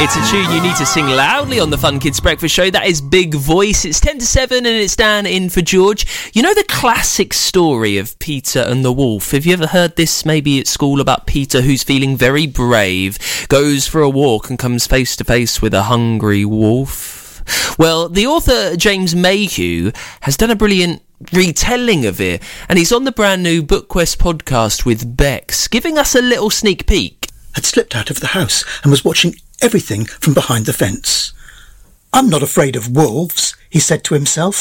It's a tune you need to sing loudly on the Fun Kids Breakfast Show. That is Big Voice. It's 10 to 7 and it's Dan in for George. You know the classic story of Peter and the Wolf? Have you ever heard this maybe at school about Peter who's feeling very brave, goes for a walk and comes face to face with a hungry wolf? Well, the author James Mayhew has done a brilliant retelling of it, and he's on the brand new BookQuest podcast with Bex, giving us a little sneak peek. Had slipped out of the house and was watching everything from behind the fence. "I'm not afraid of wolves," he said to himself.